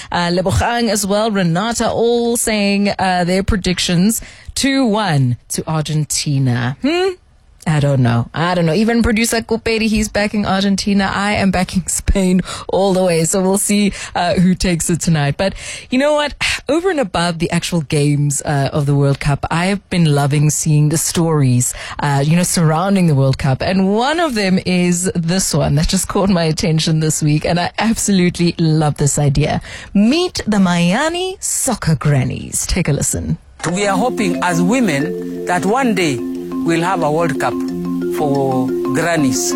Lebogang as well, Renata, all saying their predictions 2-1 to Argentina. I don't know. Even producer Koperi, he's backing Argentina. I am backing Spain all the way. So we'll see who takes it tonight. But you know what? Over and above the actual games of the World Cup, I've been loving seeing the stories, surrounding the World Cup. And one of them is this one that just caught my attention this week. And I absolutely love this idea. Meet the Miami soccer grannies. Take a listen. We are hoping as women that one day we'll have a World Cup for grannies.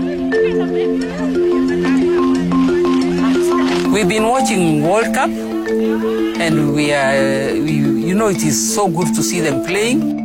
We've been watching World Cup and it is so good to see them playing.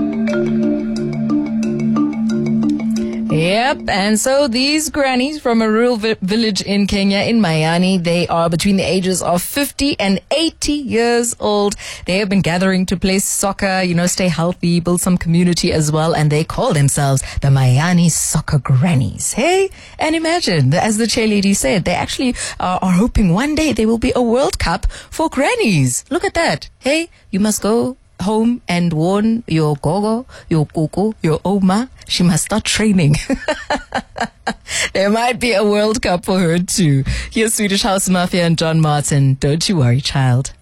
Yep, and so these grannies from a rural village in Kenya, in Miami, they are between the ages of 50 and 80 years old. They have been gathering to play soccer, stay healthy, build some community as well, and they call themselves the Miami Soccer Grannies. Hey, and imagine, as the chairlady said, they actually are hoping one day there will be a World Cup for grannies. Look at that. Hey, you must go home and warn your gogo, your kuku, your oma. She must start training. There might be a World Cup for her too. Here's Swedish House Mafia and John Martin. Don't you worry, child.